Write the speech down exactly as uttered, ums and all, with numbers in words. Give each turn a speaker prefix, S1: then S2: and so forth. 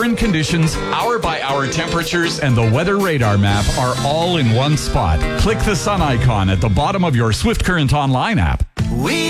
S1: current conditions, hour-by-hour temperatures, and the weather radar map are all in one spot. Click the sun icon at the bottom of your Swift Current Online app.
S2: We